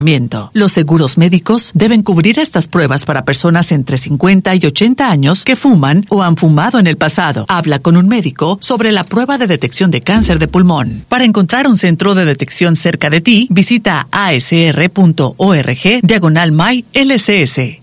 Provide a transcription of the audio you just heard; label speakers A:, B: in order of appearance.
A: Los seguros médicos deben cubrir estas pruebas para personas entre 50 y 80 años que fuman o han fumado en el pasado. Habla con un médico sobre la prueba de detección de cáncer de pulmón. Para encontrar un centro de detección cerca de ti, visita asr.org/MyLCS.